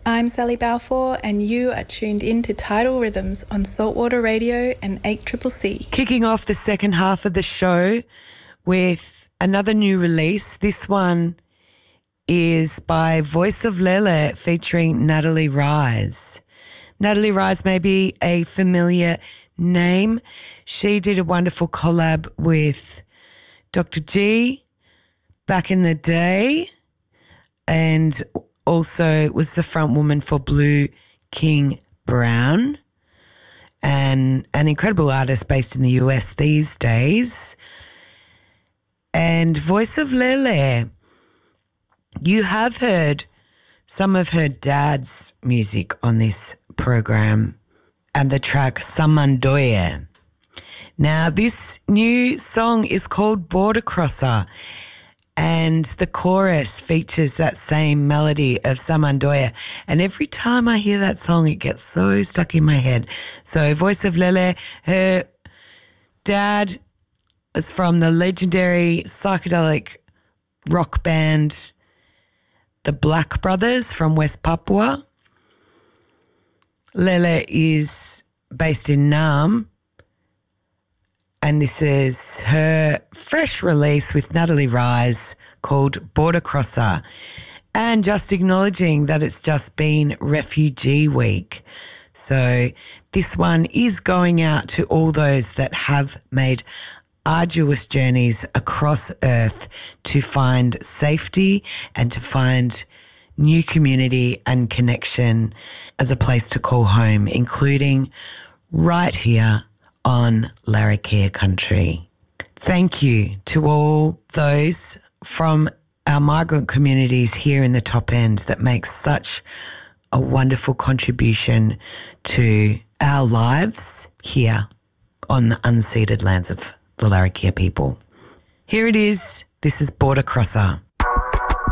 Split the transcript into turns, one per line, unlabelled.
I'm Sally Balfour, and you are tuned in to Tidal Rhythms on Saltwater Radio and 8CCC.
Kicking off the second half of the show with another new release. This one is by Voice of Lele featuring Natalie Rise. Natalie Rise may be a familiar name. She did a wonderful collab with Dr. G back in the day, and also was the front woman for Blue King Brown, and an incredible artist based in the US these days. And Voice of Lele, you have heard some of her dad's music on this program and the track Samandoye. Now, this new song is called Border Crosser, and the chorus features that same melody of Samandoye. And every time I hear that song, it gets so stuck in my head. So Voice of Lele, her dad is from the legendary psychedelic rock band The Black Brothers from West Papua. Lele is based in Nam, and this is her fresh release with Natalie Rise called Border Crosser. And just acknowledging that it's just been Refugee Week. So this one is going out to all those that have made arduous journeys across Earth to find safety and to find new community and connection as a place to call home, including right here on Larrakia country. Thank you to all those from our migrant communities here in the top end that make such a wonderful contribution to our lives here on the unceded lands of the Larrakia people. Here it is. This is Border Crosser.